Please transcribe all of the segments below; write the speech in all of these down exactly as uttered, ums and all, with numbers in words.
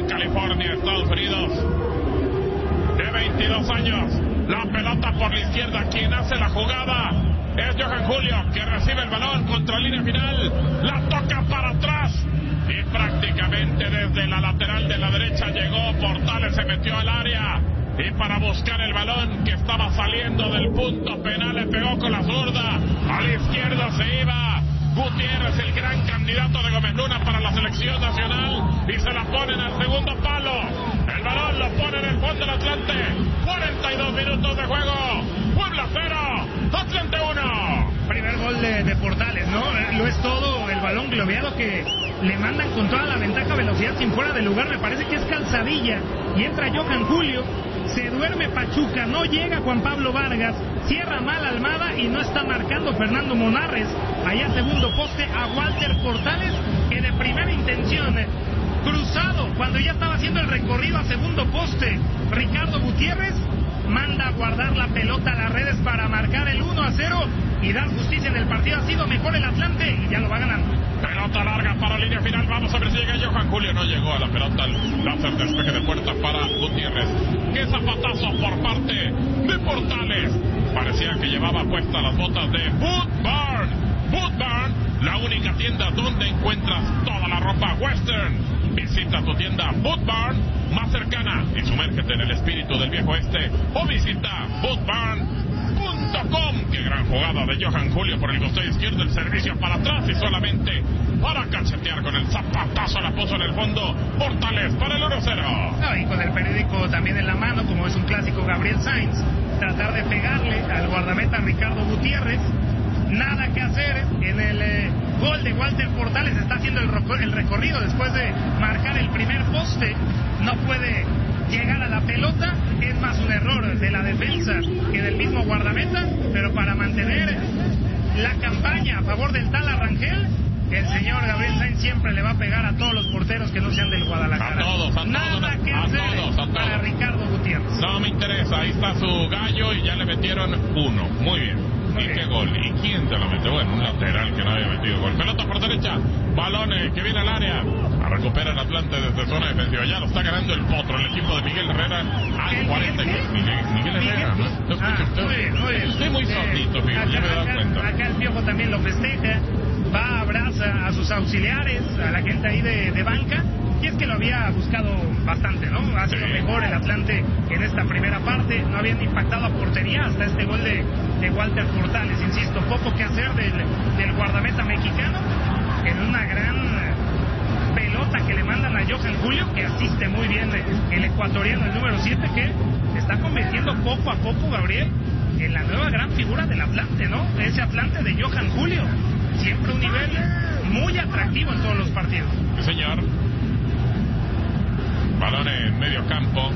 California, Estados Unidos, de veintidós años. La pelota por la izquierda, quien hace la jugada es Johan Julio, que recibe el balón contra la línea final, la toca para atrás y prácticamente desde la lateral de la derecha llegó Portales, se metió al área y para buscar el balón que estaba saliendo del punto penal le pegó con la zurda, a la izquierda se iba Gutiérrez, el gran candidato de Gómez Luna para la selección nacional, y se la ponen al segundo palo. El balón lo pone en el fondo del Atlante. cuarenta y dos minutos de juego. Puebla cero, Atlante uno. Primer gol de, de Portales, ¿no? Lo es todo, el balón globeado que le mandan con toda la ventaja, velocidad sin fuera de lugar. Me parece que es Calzadilla y entra Johan Julio. Se duerme Pachuca, no llega Juan Pablo Vargas, cierra mal Almada y no está marcando Fernando Monarres. Allá segundo poste a Walter Portales, que de primera intención, cruzado, cuando ya estaba haciendo el recorrido a segundo poste, Ricardo Gutiérrez manda a guardar la pelota a las redes para marcar el uno a cero y dar justicia en el partido. Ha sido mejor el Atlante y ya lo va ganando. Pelota larga para línea final, vamos a ver si llega Johan Julio. No llegó a la pelota, el láser despeje de puerta para Gutiérrez. ¡Qué zapatazo por parte de Portales! Parecía que llevaba puestas las botas de Boot Barn. Boot Barn, la única tienda donde encuentras toda la ropa western. Visita tu tienda Boot Barn más cercana y sumérgete en el espíritu del viejo este, o visita boot barn punto com. Qué gran jugada de Johan Julio por el costado izquierdo, el servicio para atrás y solamente para cachetear con el zapatazo, la puso en el fondo Portales para el uno cero. No, y con el periódico también en la mano, como es un clásico Gabriel Sainz, tratar de pegarle al guardameta Ricardo Gutiérrez. Nada que hacer en el eh, gol de Walter Portales. Está haciendo el, el recorrido después de marcar el primer poste. No puede llegar a la pelota. Es más un error de la defensa que del mismo guardameta. Pero para mantener la campaña a favor del Tala Rangel, el señor Gabriel Sainz siempre le va a pegar a todos los porteros que no sean del Guadalajara. A todos, a Nada todos, que a hacer todos, a todos. para Ricardo Gutiérrez. No me interesa, ahí está su gallo y ya le metieron uno. Muy bien. ¿Y qué gol? ¿Y quién te lo metió? Bueno, un lateral que no había metido gol. Pelota por derecha, balones que viene al área. A recuperar el Atlante desde zona defensiva. Ya lo está ganando el Potro, el equipo de Miguel Herrera. Al cuarenta. Miguel, Miguel Herrera, ¿no? ¿Lo escucha usted? Muy, muy bien. Estoy muy sordito, fíjate, ya me he dado cuenta. Acá el Piojo también lo festeja. Va, abraza a sus auxiliares, a la gente ahí de, de banca. Y es que lo había buscado bastante, ¿no? Ha sido sí. mejor el Atlante en esta primera parte. No habían impactado a portería hasta este gol de, de Walter Portales. Insisto, poco que hacer del, del guardameta mexicano. En una gran pelota que le mandan a Johan Julio, que asiste muy bien el ecuatoriano, el número siete, que se está convirtiendo poco a poco, Gabriel, en la nueva gran figura del Atlante, ¿no? Ese Atlante de Johan Julio. Siempre un nivel muy atractivo en todos los partidos. Sí, señor. Balón en medio campo.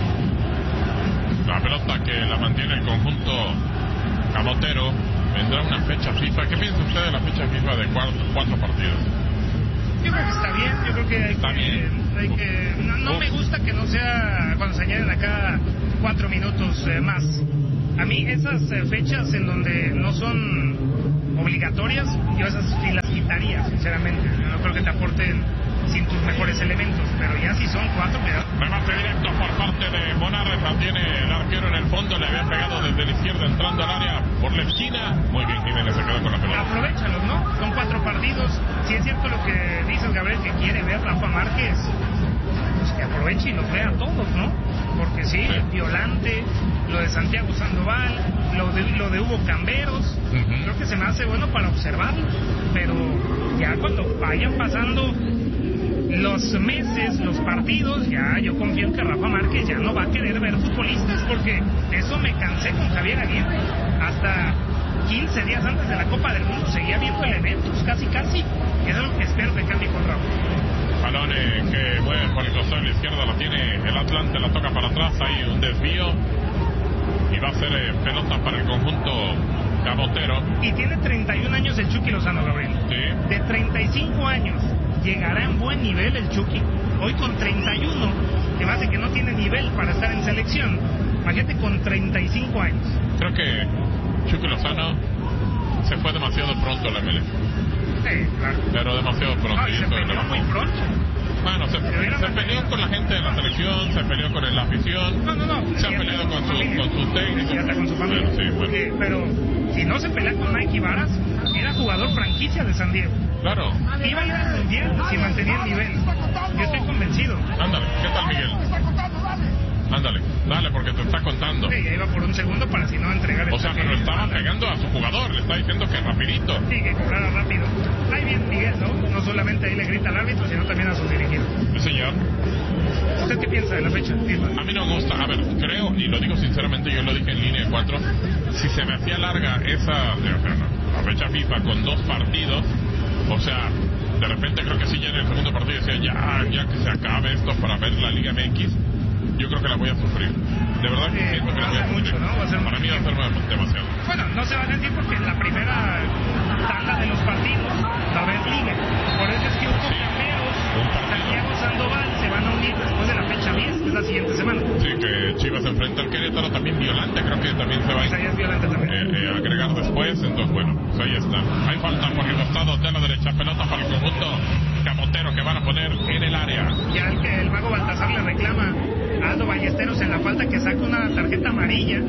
La pelota que la mantiene el conjunto camotero. Vendrá una fecha FIFA. ¿Qué piensa usted de la fecha FIFA de cuatro, cuatro partidos? Yo creo que está bien. Yo creo que hay está que... Bien. Hay que no no me gusta que no sea cuando se añaden acá cuatro minutos eh, más. A mí esas eh, fechas en donde no son obligatorias, yo esas sí las quitaría, sinceramente. Yo no creo que te aporten sin tus mejores elementos, pero ya si son cuatro, cuidado. Remate directo por parte de Monarres, la tiene el arquero en el fondo, le había pegado desde la izquierda entrando al área por la esquina. Muy bien, Jiménez se quedó con la pelota. Aprovéchalos, ¿no? Son cuatro partidos. Si es cierto lo que dices, Gabriel, que quiere ver Rafa Márquez, pues que aproveche y los vea a todos, ¿no? Porque sí, sí. Violante, lo de Santiago Sandoval, lo de, lo de Hugo Camberos, uh-huh. Creo que se me hace bueno para observarlo, pero ya cuando vayan pasando los meses, los partidos, ya yo confío en que Rafa Márquez ya no va a querer ver futbolistas, porque de eso me cansé con Javier Aguirre. Hasta quince días antes de la Copa del Mundo seguía viendo elementos, casi casi, y eso es lo que espero que cambie con Rafa. Balón eh, que mueve por el costado de la izquierda, la tiene el Atlante, la toca para atrás, hay un desvío y va a ser eh, pelota para el conjunto camotero. Y tiene treinta y un años el Chucky Lozano, Gabriel. Sí. De treinta y cinco años llegará en buen nivel el Chucky. Hoy con treinta y uno, que va a ser que no tiene nivel para estar en selección. Imagínate con treinta y cinco años. Creo que Chucky Lozano se fue demasiado pronto a la M L S. Sí, claro. Pero demasiado pronto. No, y se peleó muy pronto. Bueno, se, se peleó con la gente de la selección, se peleó con la afición, no, no, no, se ha peleado con su, con su técnico. Y hasta con su familia. Sí, bueno. eh, pero si no se pelea con Mikey Varas, era jugador franquicia de San Diego. Claro. Iba a ir al mundial si mantenía el nivel. Yo estoy convencido. Ándale, ¿qué tal, Miguel? Ándale, dale, porque te está contando. Sí, ya iba por un segundo para si no entregar el O sea, pero estaba pegando a su jugador, le está diciendo que rapidito. Sí, que cobrara rápido. Ahí bien Miguel, ¿no? No solamente ahí le grita al árbitro, sino también a sus dirigidos. Sí, señor. ¿Usted qué piensa de la fecha? A mí no me gusta, a ver, creo, y lo digo sinceramente, yo lo dije en línea cuatro, si se me hacía larga esa, o sea, la fecha FIFA con dos partidos, o sea, de repente creo que sí, ya en el segundo partido decía, ya, ya que se acabe esto para ver la Liga M X, yo creo que la voy a sufrir. De verdad que eh, siento que la voy a sufrir. Mucho, ¿no? Va a ser para mí va a ser demasiado. Bueno, no se va a sentir porque en la primera tanda de los partidos va a haber liga. Por eso es que hubo Sí. cambios. Un partido. Santiago Sandoval se van a unir después de la fecha diez, que es la siguiente semana. Sí, que Chivas enfrenta al Querétaro, también Violante, creo que también se va a Esa ya es violenta también. eh, eh, agregar después, entonces bueno, pues ahí está. Hay falta por el costado de la derecha, pelota para el conjunto camotero que van a poner en el área. Ya el, que el mago Baltasar le reclama a Aldo Ballesteros en la falta que saca una tarjeta amarilla.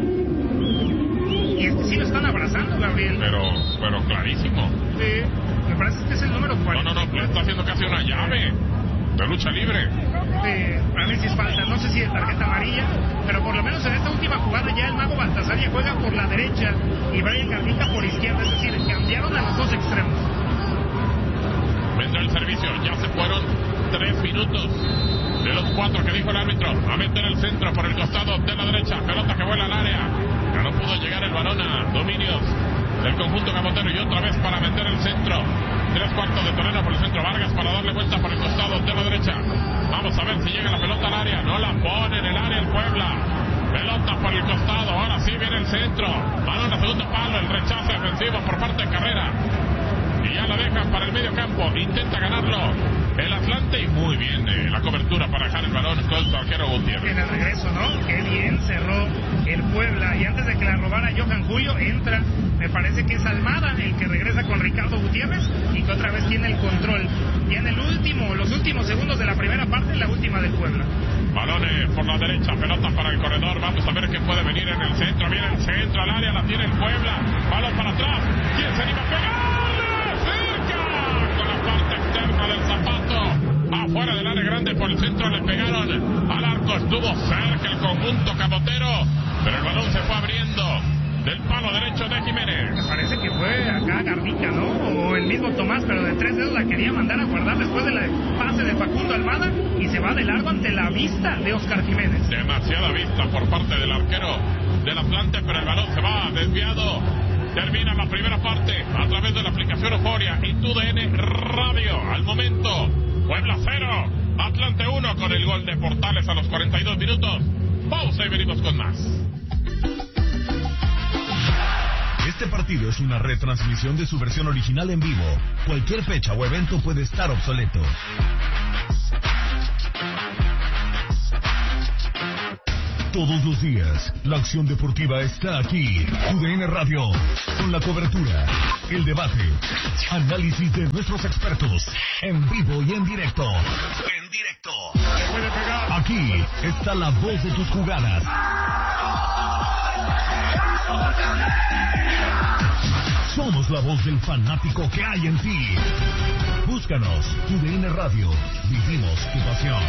Y es que sí lo están abrazando, Gabriel. Pero, pero clarísimo. Sí, me parece que es el número No, cuarenta. no, no, le está haciendo casi una llave de lucha libre. Sí, para mí sí es falta, no sé si es tarjeta amarilla, pero por lo menos en esta última jugada ya el mago Baltasar ya juega por la derecha y Brian Garnica por izquierda, es decir, cambiaron a los dos extremos. Vendrá el servicio, ya se fueron tres minutos de los cuatro que dijo el árbitro. A meter el centro por el costado de la derecha, pelota que vuela al área. Ya no pudo llegar el balón a dominios del conjunto camotero y otra vez para meter el centro. Tres cuartos de terreno por el centro, Vargas para darle vuelta por el costado de la derecha. Vamos a ver si llega la pelota al área. No la pone en el área el Puebla. Pelota por el costado, ahora sí viene el centro. Balón a segundo palo, el rechazo defensivo por parte de Carrera. Y ya la dejan para el medio campo. Intenta ganarlo el Atlante y muy bien eh, la cobertura para dejar el balón con su arquero Gutiérrez. En el regreso, ¿no? Qué bien cerró el Puebla. Y antes de que la robara Johan Julio, entra, me parece que es Almada el que regresa con Ricardo Gutiérrez y que otra vez tiene el control. Y en el último, los últimos segundos de la primera parte, la última del Puebla. Balones por la derecha, pelota para el corredor. Vamos a ver qué puede venir en el centro. Viene el centro al área, la tiene el Puebla. Balón para atrás. ¿Quién se anima a pegarle? ¡Cerca! Con la parte externa del zapato. Afuera del área grande por el centro le pegaron al arco. Estuvo cerca el conjunto camotero, pero el balón se fue abriendo del palo derecho de Jiménez. Me parece que fue acá Garnica, ¿no? O el mismo Tomás, pero de tres dedos la quería mandar a guardar después del pase de Facundo Almada y se va de largo ante la vista de Oscar Jiménez. Demasiada vista por parte del arquero del Atlante, pero el balón se va desviado. Termina la primera parte a través de la aplicación Euforia y T U D N Radio. Al momento, Puebla cero, Atlante uno con el gol de Portales a los cuarenta y dos minutos. Pausa y venimos con más. Este partido es una retransmisión de su versión original en vivo. Cualquier fecha o evento puede estar obsoleto. Todos los días, la acción deportiva está aquí. T U D N Radio, con la cobertura, el debate, análisis de nuestros expertos, en vivo y en directo. En directo. Aquí está la voz de tus jugadas. Somos la voz del fanático que hay en ti. Búscanos, T U D N Radio. Vivimos tu pasión.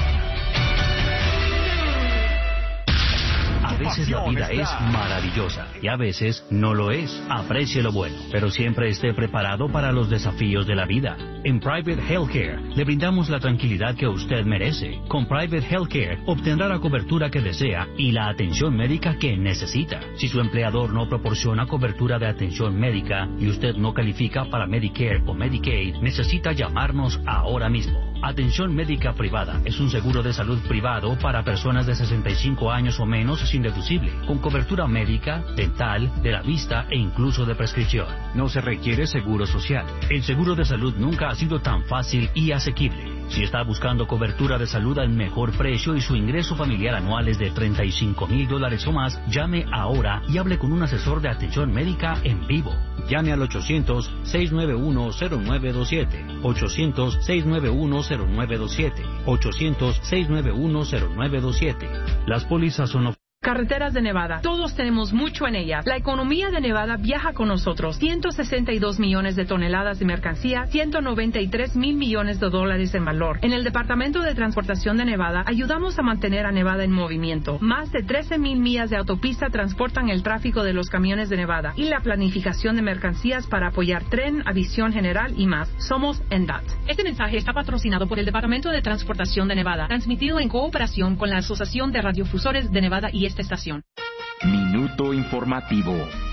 A veces la vida es maravillosa y a veces no lo es. Aprecie lo bueno, pero siempre esté preparado para los desafíos de la vida. En Private Healthcare le brindamos la tranquilidad que usted merece. Con Private Healthcare obtendrá la cobertura que desea y la atención médica que necesita. Si su empleador no proporciona cobertura de atención médica y usted no califica para Medicare o Medicaid, necesita llamarnos ahora mismo. Atención médica privada es un seguro de salud privado para personas de sesenta y cinco años o menos sin deducible, con cobertura médica, dental, de la vista e incluso de prescripción. No se requiere seguro social. El seguro de salud nunca ha sido tan fácil y asequible. Si está buscando cobertura de salud al mejor precio y su ingreso familiar anual es de treinta y cinco mil dólares o más, llame ahora y hable con un asesor de atención médica en vivo. Llame al ochocientos, seiscientos noventa y uno, cero nueve dos siete, ochocientos, seiscientos noventa y uno, cero nueve dos siete ochocientos, seiscientos noventa y uno, cero nueve veintisiete. Las pólizas son... Carreteras de Nevada. Todos tenemos mucho en ellas. La economía de Nevada viaja con nosotros. ciento sesenta y dos millones de toneladas de mercancía, ciento noventa y tres mil millones de dólares en valor. En el Departamento de Transportación de Nevada ayudamos a mantener a Nevada en movimiento. Más de trece mil millas de autopista transportan el tráfico de los camiones de Nevada y la planificación de mercancías para apoyar tren, aviación general y más. Somos N D O T. Este mensaje está patrocinado por el Departamento de Transportación de Nevada, transmitido en cooperación con la Asociación de Radiodifusores de Nevada y esta estación. Minuto informativo.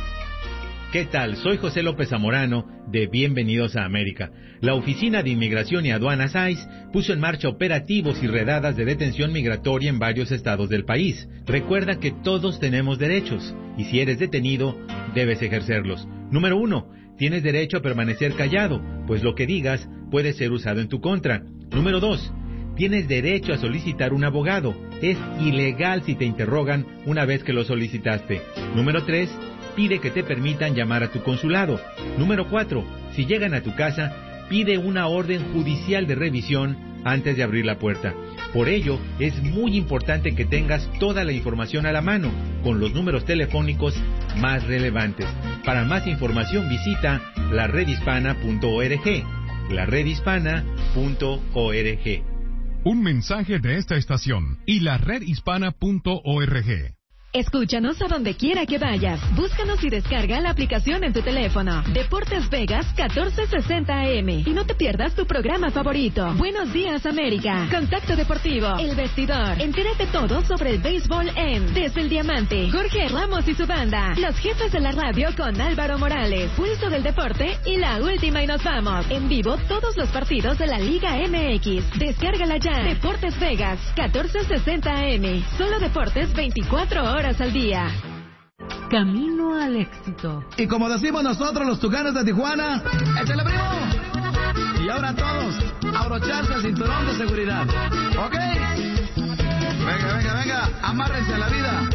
¿Qué tal? Soy José López Zamorano de Bienvenidos a América. La Oficina de Inmigración y Aduanas I C E puso en marcha operativos y redadas de detención migratoria en varios estados del país. Recuerda que todos tenemos derechos y si eres detenido, debes ejercerlos. Número uno, tienes derecho a permanecer callado, pues lo que digas puede ser usado en tu contra. Número dos, tienes derecho a solicitar un abogado. Es ilegal si te interrogan una vez que lo solicitaste. Número tres, pide que te permitan llamar a tu consulado. Número cuatro, si llegan a tu casa, pide una orden judicial de revisión antes de abrir la puerta. Por ello, es muy importante que tengas toda la información a la mano, con los números telefónicos más relevantes. Para más información visita la red hispana punto org. la red hispana punto org. Un mensaje de esta estación y la red hispana punto org. Escúchanos a donde quiera que vayas. Búscanos y descarga la aplicación en tu teléfono. Deportes Vegas catorce sesenta A M. Y no te pierdas tu programa favorito. Buenos días, América. Contacto Deportivo. El Vestidor. Entérate todo sobre el béisbol en Desde el Diamante. Jorge Ramos y su banda. Los jefes de la radio con Álvaro Morales. Pulso del Deporte y la última y nos vamos. En vivo todos los partidos de la Liga M X. Descárgala ya. Deportes Vegas catorce sesenta A M. Solo deportes veinticuatro horas al día. Camino al éxito. Y como decimos nosotros los Tucanes de Tijuana, ¡échale, primo! Y ahora todos, abrocharse el cinturón de seguridad. ¿Ok? Venga, venga, venga, amárrense a la vida.